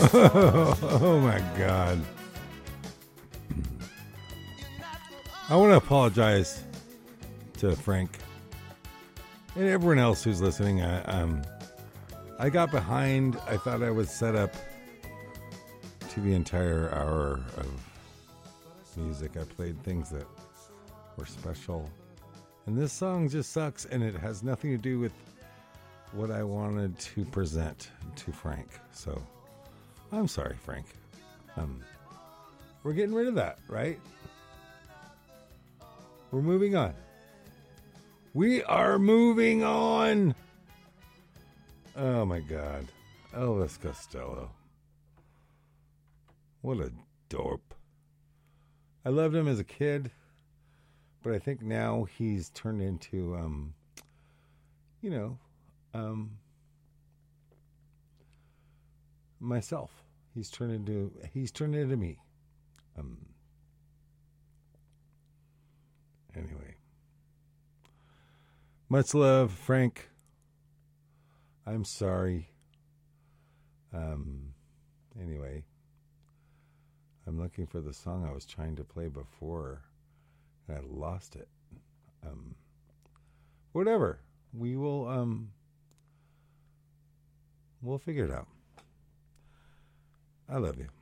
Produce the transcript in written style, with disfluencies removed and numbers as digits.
Oh my God. I want to apologize to Frank and everyone else who's listening. I got behind. I thought I would set up to the entire hour of music. I played things that were special. And this song just sucks, and it has nothing to do with what I wanted to present to Frank. So, I'm sorry, Frank. We're getting rid of that, right? We're moving on. We are moving on. Oh, my God. Elvis Costello. What a dorp. I loved him as a kid, but I think now he's turned into, myself. He's turned into me. Anyway. Much love, Frank. I'm sorry. Anyway. I'm looking for the song I was trying to play before, and I lost it. Whatever. We will, we'll figure it out. I love you.